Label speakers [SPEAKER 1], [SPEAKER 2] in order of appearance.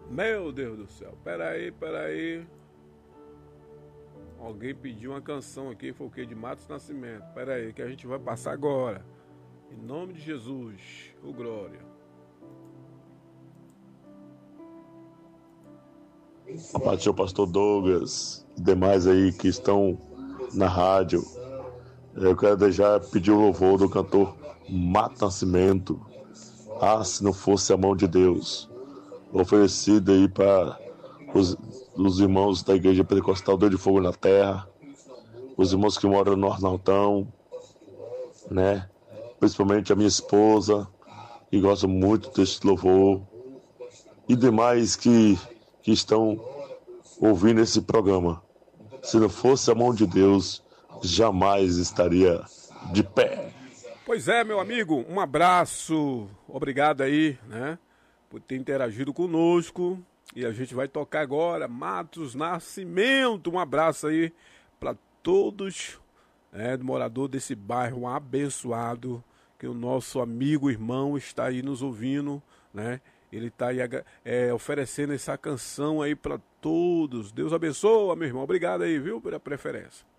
[SPEAKER 1] Meu Deus do céu. Peraí, peraí. Alguém pediu uma canção aqui, foi o que? De Matos Nascimento. Peraí, que a gente vai passar agora. Em nome de Jesus. Ô glória.
[SPEAKER 2] A paz do seu pastor Douglas e demais aí que estão na rádio. Eu quero já pedir o louvor do cantor Mato Nascimento. Ah, se não fosse a mão de Deus. Oferecido aí para os irmãos da Igreja Pentecostal Deus de Fogo na Terra, os irmãos que moram no Arnautão, né? Principalmente a minha esposa, que gosta muito desse louvor, e demais que estão ouvindo esse programa. Se não fosse a mão de Deus, jamais estaria de pé.
[SPEAKER 1] Pois é, meu amigo, um abraço. Obrigado aí, né? Por ter interagido conosco. E a gente vai tocar agora Matos Nascimento. Um abraço aí para todos, do morador desse bairro abençoado, que o nosso amigo irmão está aí nos ouvindo, né? Ele está aí oferecendo essa canção aí para todos. Deus abençoe, meu irmão. Obrigado aí, viu, pela preferência.